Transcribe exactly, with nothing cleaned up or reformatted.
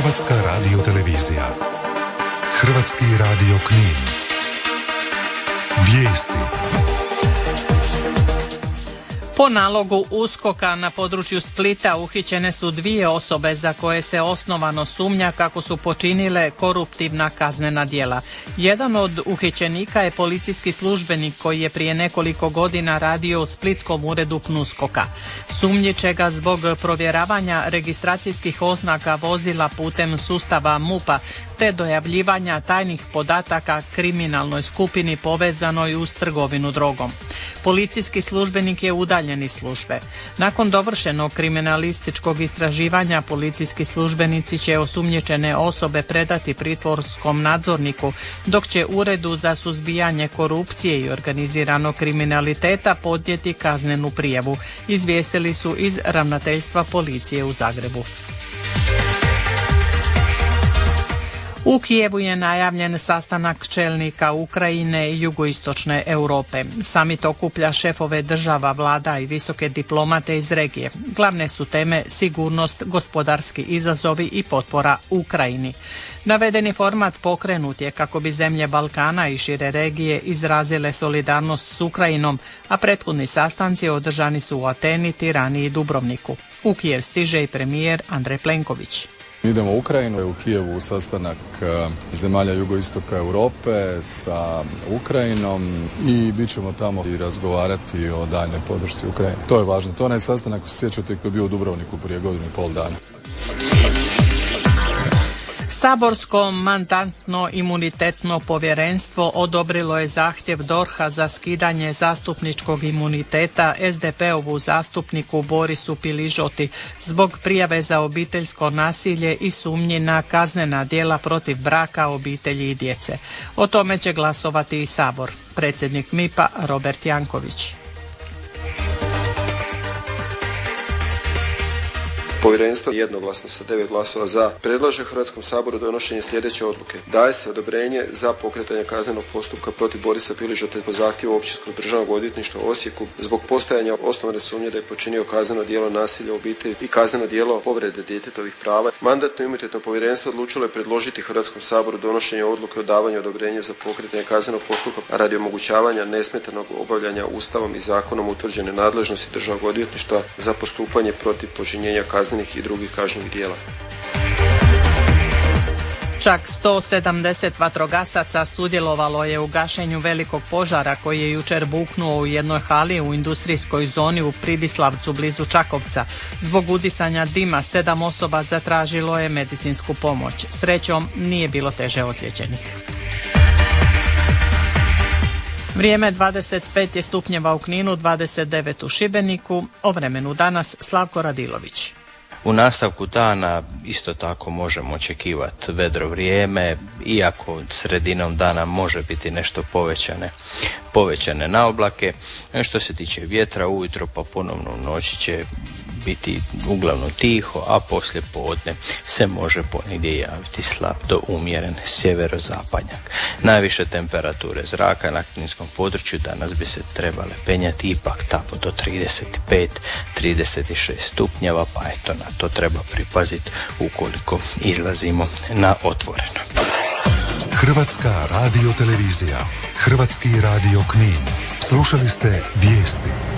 Hrvatska radiotelevizija. Hrvatski radio Knin. Vijesti. Po nalogu USKOK-a na području Splita uhićene su dvije osobe za koje se osnovano sumnja kako su počinile koruptivna kaznena djela. Jedan od uhićenika je policijski službenik koji je prije nekoliko godina radio u splitskom uredu PNUSKOK-a. Sumnjiče ga zbog provjeravanja registracijskih oznaka vozila putem sustava MUP-a te dojavljivanja tajnih podataka kriminalnoj skupini povezanoj uz trgovinu drogom. Policijski službenik je udaljen iz službe. Nakon dovršenog kriminalističkog istraživanja policijski službenici će osumnjičene osobe predati pritvorskom nadzorniku, dok će Uredu za suzbijanje korupcije i organiziranog kriminaliteta podnijeti kaznenu prijavu, izvijestili su iz Ravnateljstva policije u Zagrebu. U Kijevu je najavljen sastanak čelnika Ukrajine i jugoistočne Europe. Samit okuplja šefove država, vlada i visoke diplomate iz regije. Glavne su teme sigurnost, gospodarski izazovi i potpora Ukrajini. Navedeni format pokrenut je kako bi zemlje Balkana i šire regije izrazile solidarnost s Ukrajinom, a prethodni sastanci održani su u Ateni, Tirani i Dubrovniku. U Kijev stiže i premijer Andrej Plenković. Idemo u Ukrajinu, u Kijevu sastanak zemalja jugoistoka Europe sa Ukrajinom i bit ćemo tamo i razgovarati o daljnjoj podršci Ukrajine. To je važno. To je onaj sastanak, ako se sjećate, koji je bio u Dubrovniku prije godinu i pol dana. Saborsko mandatno-imunitetno povjerenstvo odobrilo je zahtjev D O R H-a za skidanje zastupničkog imuniteta S D P-ovu zastupniku Borisu Piližoti zbog prijave za obiteljsko nasilje i sumnji na kaznena djela protiv braka, obitelji i djece. O tome će glasovati i Sabor. Predsjednik M I P-a Robert Janković. Povjerenstvo jednoglasno sa devet glasova za predlaže Hrvatskom saboru donošenje sljedeće odluke. Daje se odobrenje za pokretanje kaznenog postupka protiv Borisa Piližote po zahtjevu Općinskog državnog odvjetništva u Osijeku zbog postojanja osnovane sumnje da je počinio kazneno djelo nasilja u obitelji i kazneno djelo povrede djetetovih prava. Mandatno-imunitetno povjerenstvo odlučilo je predložiti Hrvatskom saboru donošenje odluke o davanju odobrenja za pokretanje kaznenog postupka radi omogućavanja nesmetanog obavljanja Ustavom i zakonom utvrđene nadležnosti državnog odvjetništva za postupanje protiv počinjenja kaznenog i drugih kažnjivih djela. Čak sto sedamdeset vatrogasaca sudjelovalo je u gašenju velikog požara koji je jučer buknuo u jednoj hali u industrijskoj zoni u Pribislavcu blizu Čakovca. Zbog udisanja dima sedam osoba zatražilo je medicinsku pomoć. Srećom nije bilo teže ozlijeđenih. Vrijeme dvadeset pet je stupnjeva u Kninu, dvadeset devet u Šibeniku. O vremenu danas Slavko Radilović. U nastavku dana isto tako možemo očekivati vedro vrijeme, iako sredinom dana može biti nešto povećane, povećane naoblake. Što se tiče vjetra, ujutro pa ponovno u noći će biti uglavnom tiho, a poslije podne se može ponegdje javiti slab do umjeren sjeverozapadnjak. Najviše temperature zraka na kninskom području danas bi se trebale penjati ipak tamo do trideset pet do trideset šest stupnjeva, pa eto na to treba pripaziti ukoliko izlazimo na otvoreno. Hrvatska radiotelevizija, Hrvatski radio Knin. Slušali ste vijesti.